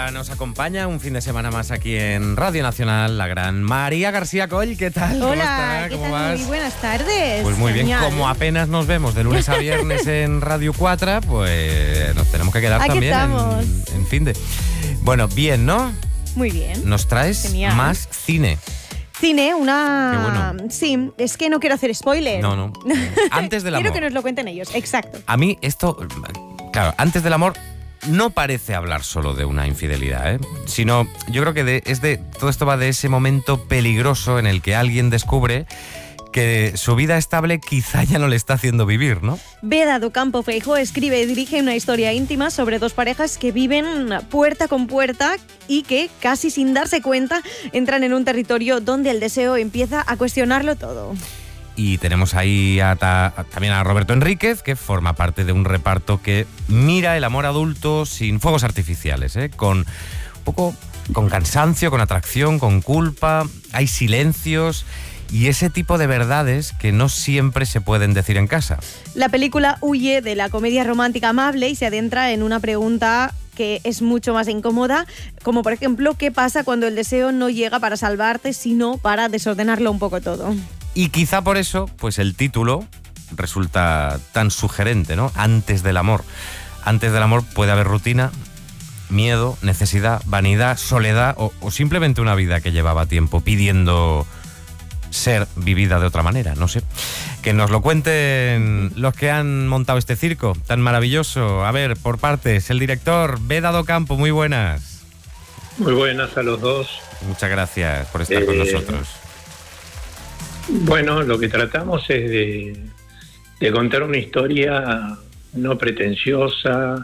Ahora nos acompaña un fin de semana más aquí en Radio Nacional la gran María García Coll. ¿Qué tal? Hola, ¿Cómo tal? vas? Muy buenas tardes. Pues muy Genial. bien, como apenas nos vemos de lunes a viernes en Radio 4, pues nos tenemos que quedar Aquí también estamos. en fin de... Bueno, bien, ¿no? Muy bien. Nos traes Genial. más cine. Cine, una... Qué bueno. Sí, es que no quiero hacer spoiler. No. Antes del amor. Quiero que nos lo cuenten ellos, exacto. A mí esto, claro, antes del amor no parece hablar solo de una infidelidad, ¿eh? Sino, yo creo que todo esto va de ese momento peligroso en el que alguien descubre que su vida estable quizá ya no le está haciendo vivir, ¿no? Beda do Campo Feijóo escribe y dirige una historia íntima sobre dos parejas que viven puerta con puerta y que, casi sin darse cuenta, entran en un territorio donde el deseo empieza a cuestionarlo todo. Y tenemos ahí también a Roberto Enríquez, que forma parte de un reparto que mira el amor adulto sin fuegos artificiales, ¿eh? Con cansancio, con atracción, con culpa, hay silencios y ese tipo de verdades que no siempre se pueden decir en casa. La película huye de la comedia romántica amable y se adentra en una pregunta que es mucho más incómoda, como por ejemplo, ¿qué pasa cuando el deseo no llega para salvarte, sino para desordenarlo un poco todo? Y quizá por eso, pues el título resulta tan sugerente, ¿no? Antes del amor. Antes del amor puede haber rutina, miedo, necesidad, vanidad, soledad o simplemente una vida que llevaba tiempo pidiendo ser vivida de otra manera, no sé. Que nos lo cuenten los que han montado este circo tan maravilloso. A ver, por partes, el director Beda do Campo, muy buenas. Muy buenas a los dos. Muchas gracias por estar con nosotros. Bueno, lo que tratamos es de contar una historia no pretenciosa.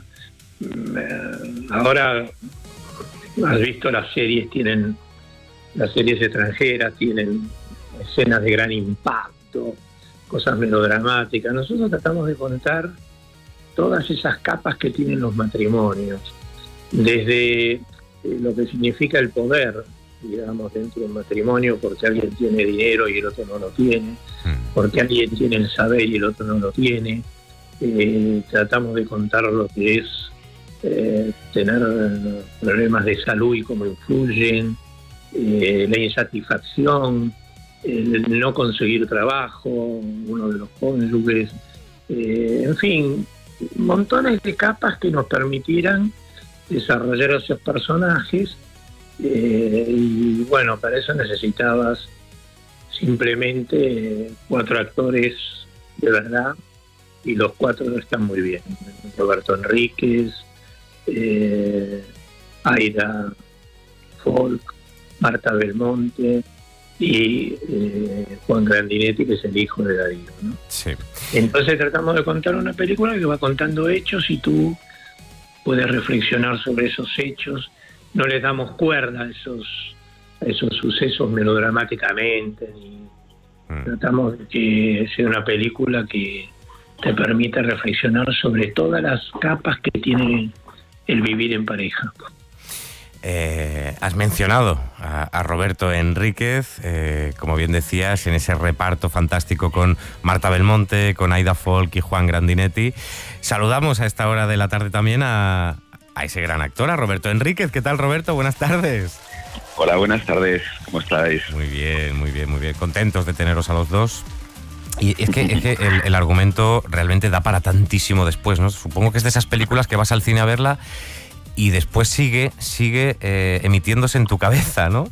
Ahora has visto las series extranjeras tienen escenas de gran impacto, cosas melodramáticas. Nosotros tratamos de contar todas esas capas que tienen los matrimonios, desde lo que significa el poder, digamos, dentro de un matrimonio, porque alguien tiene dinero y el otro no lo tiene, porque alguien tiene el saber y el otro no lo tiene. Tratamos de contar lo que es tener problemas de salud y cómo influyen, la insatisfacción, el no conseguir trabajo, uno de los cónyuges, en fin, montones de capas que nos permitieran desarrollar esos personajes. Y bueno, para eso necesitabas simplemente 4 actores de verdad, y los 4 están muy bien. Roberto Enríquez, Aida Folk, Marta Belmonte y Juan Grandinetti, que es el hijo de Darío, ¿no? Sí. Entonces tratamos de contar una película que va contando hechos y tú puedes reflexionar sobre esos hechos. No les damos cuerda a esos sucesos melodramáticamente, ni tratamos de que sea una película que te permita reflexionar sobre todas las capas que tiene el vivir en pareja. Has mencionado a Roberto Enríquez, como bien decías, en ese reparto fantástico con Marta Belmonte, con Aida Folk y Juan Grandinetti. Saludamos a esta hora de la tarde también a ese gran actor, a Roberto Enríquez. ¿Qué tal, Roberto? Buenas tardes. Hola, buenas tardes. ¿Cómo estáis? Muy bien, muy bien, muy bien. Contentos de teneros a los dos. Y es que el argumento realmente da para tantísimo después, ¿no? Supongo que es de esas películas que vas al cine a verla y después sigue emitiéndose en tu cabeza, ¿no?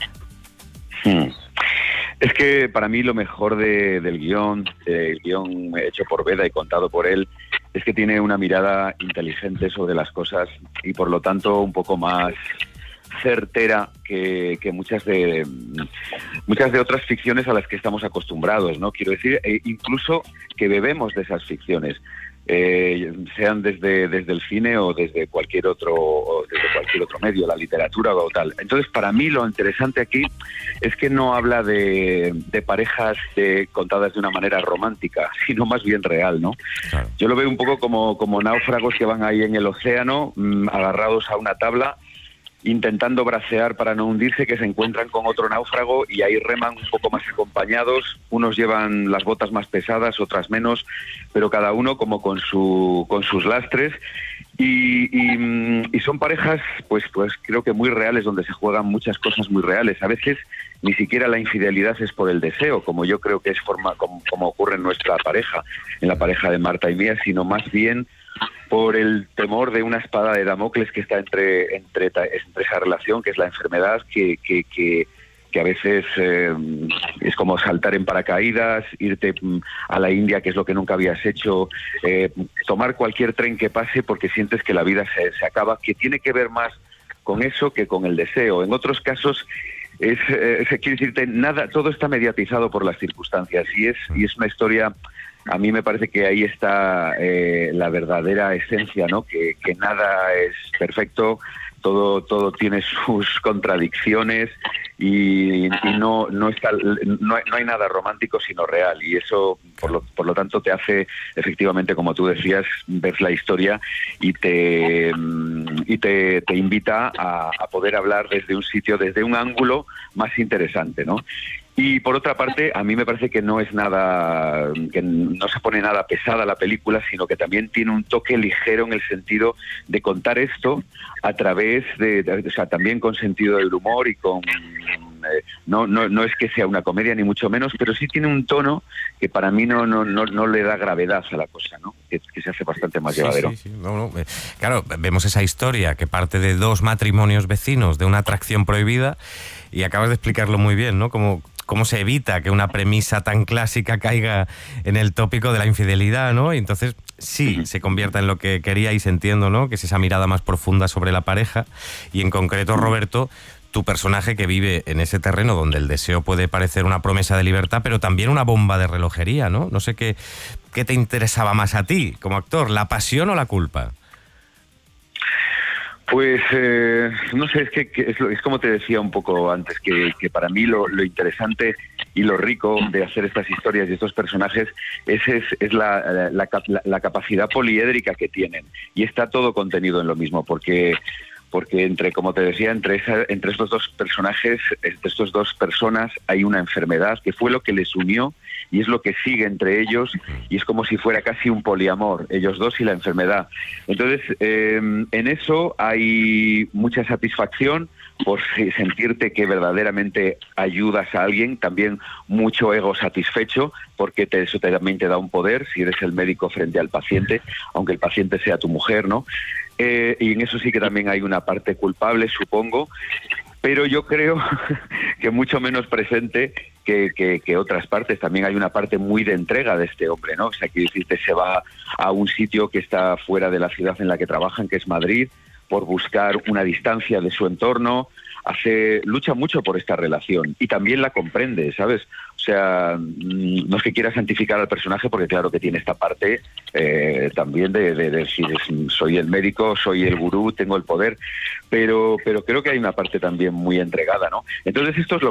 Es que para mí lo mejor del guión hecho por Beda y contado por él, es que tiene una mirada inteligente sobre las cosas y por lo tanto un poco más certera que muchas de otras ficciones a las que estamos acostumbrados, ¿no? Quiero decir, incluso que bebemos de esas ficciones. Sean desde el cine o desde cualquier otro medio, la literatura o tal. Entonces, para mí lo interesante aquí es que no habla de parejas contadas de una manera romántica, sino más bien real, ¿no? Claro. Yo lo veo un poco como náufragos que van ahí en el océano, agarrados a una tabla, intentando bracear para no hundirse, que se encuentran con otro náufrago y ahí reman un poco más acompañados. Unos llevan las botas más pesadas, otras menos, pero cada uno como con sus lastres. Y son parejas, pues creo que muy reales, donde se juegan muchas cosas muy reales. A veces ni siquiera la infidelidad es por el deseo, como yo creo que es como ocurre en nuestra pareja, en la pareja de Marta y mía, sino más bien por el temor de una espada de Damocles que está entre esa relación, que es la enfermedad, que a veces es como saltar en paracaídas, irte a la India, que es lo que nunca habías hecho, tomar cualquier tren que pase porque sientes que la vida se acaba, que tiene que ver más con eso que con el deseo. En otros casos quiero decirte, nada, todo está mediatizado por las circunstancias y es una historia. A mí me parece que ahí está la verdadera esencia, ¿no? Que nada es perfecto, todo tiene sus contradicciones y no hay nada romántico sino real, y eso por lo tanto te hace efectivamente, como tú decías, ver la historia y te invita a poder hablar desde un sitio, desde un ángulo más interesante, ¿no? Y por otra parte, a mí me parece que no es nada, que no se pone nada pesada la película, sino que también tiene un toque ligero en el sentido de contar esto a través o sea, también con sentido del humor y con no es que sea una comedia ni mucho menos, pero sí tiene un tono que para mí no le da gravedad a la cosa, ¿no? Que se hace bastante más llevadero. Sí. Claro, vemos esa historia que parte de dos matrimonios vecinos, de una atracción prohibida, y acabas de explicarlo muy bien, ¿no? Cómo se evita que una premisa tan clásica caiga en el tópico de la infidelidad, ¿no? Y entonces sí se convierta en lo que queríais, entiendo, ¿no? Que es esa mirada más profunda sobre la pareja, y en concreto, Roberto, tu personaje que vive en ese terreno donde el deseo puede parecer una promesa de libertad, pero también una bomba de relojería, ¿no? No sé qué te interesaba más a ti como actor, la pasión o la culpa. Pues no sé, es como te decía un poco antes, que para mí lo interesante y lo rico de hacer estas historias y estos personajes es la capacidad poliédrica que tienen, y está todo contenido en lo mismo, porque como te decía, entre estos dos personajes, entre estas dos personas, hay una enfermedad que fue lo que les unió y es lo que sigue entre ellos, y es como si fuera casi un poliamor, ellos dos y la enfermedad. Entonces, en eso hay mucha satisfacción por sentirte que verdaderamente ayudas a alguien, también mucho ego satisfecho, porque eso también te da un poder, si eres el médico frente al paciente, aunque el paciente sea tu mujer, ¿no? Y en eso sí que también hay una parte culpable, supongo, pero yo creo que mucho menos presente que otras partes. También hay una parte muy de entrega de este hombre, ¿no? O sea, quiero decirte, se va a un sitio que está fuera de la ciudad en la que trabajan, que es Madrid, por buscar una distancia de su entorno, lucha mucho por esta relación y también la comprende, ¿sabes? O sea, no es que quiera santificar al personaje, porque claro que tiene esta parte también de decir, soy el médico, soy el gurú, tengo el poder, pero creo que hay una parte también muy entregada, ¿no? Entonces esto es lo